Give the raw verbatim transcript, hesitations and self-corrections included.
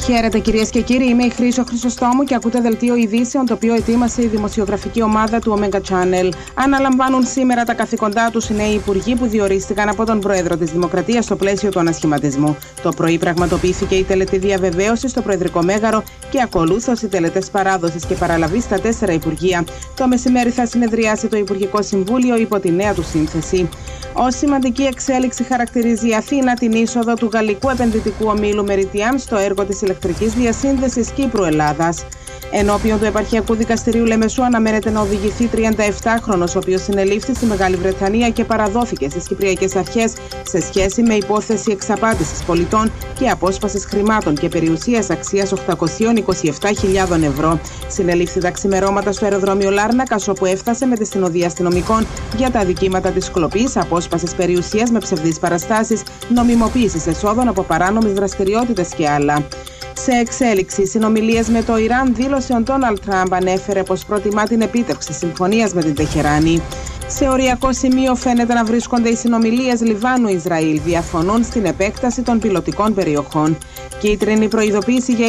Χαίρετε κυρίες και κύριοι, είμαι η Χρύσο Χρυσοστόμου και ακούτε δελτίο ειδήσεων το οποίο ετοίμασε η δημοσιογραφική ομάδα του Omega Channel. Αναλαμβάνουν σήμερα τα καθήκοντά τους οι νέοι υπουργοί που διορίστηκαν από τον Πρόεδρο της Δημοκρατίας στο πλαίσιο του ανασχηματισμού. Το πρωί πραγματοποιήθηκε η τελετή διαβεβαίωση στο Προεδρικό Μέγαρο και ακολούθως οι τελετές παράδοσης και παραλαβή στα τέσσερα υπουργεία. Το μεσημέρι θα συνεδριάσει το Υπουργικό Συμβούλιο υπό τη νέα του σύνθεση. Ως σημαντική εξέλιξη χαρακτηρίζει η Αθήνα την είσοδο του γαλλικού επενδυτικού ομίλου Meridian στο έργο της ηλεκτρικής διασύνδεσης Κύπρου-Ελλάδας. Ενώπιον του Επαρχιακού Δικαστηρίου Λεμεσού αναμένεται να οδηγηθεί τριανταεπτάχρονος, ο οποίος συνελήφθη στη Μεγάλη Βρετανία και παραδόθηκε στις Κυπριακές Αρχές σε σχέση με υπόθεση εξαπάτησης πολιτών και απόσπασης χρημάτων και περιουσίας αξίας οκτακόσιες είκοσι επτά χιλιάδες ευρώ. Συνελήφθη τα ξημερώματα στο αεροδρόμιο Λάρνακας, όπου έφτασε με τη συνοδεία αστυνομικών για τα αδικήματα της κλοπής, απόσπασης περιουσίας με ψευδείς παραστάσεις, νομιμοποίησης εσόδων από παράνομες δραστηριότητες και άλλα. Σε εξέλιξη, συνομιλίες με το Ιράν, δήλωσε ο Ντόναλντ Τραμπ ανέφερε πως προτιμά την επίτευξη συμφωνίας με την Τεχεράνη. Σε οριακό σημείο φαίνεται να βρίσκονται οι συνομιλίες Λιβάνου-Ισραήλ. Διαφωνούν στην επέκταση των πιλωτικών περιοχών. Κίτρινη προειδοποίηση για